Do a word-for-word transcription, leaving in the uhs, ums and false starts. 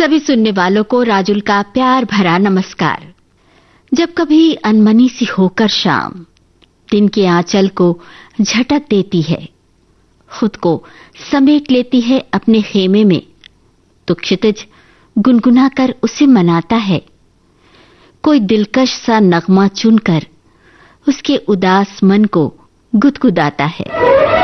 सभी सुनने वालों को राजुल का प्यार भरा नमस्कार। जब कभी अनमनी सी होकर शाम दिन के आंचल को झटक देती है, खुद को समेट लेती है अपने खेमे में, तो क्षितिज गुनगुना कर उसे मनाता है। कोई दिलकश सा नगमा चुनकर उसके उदास मन को गुदगुदाता है।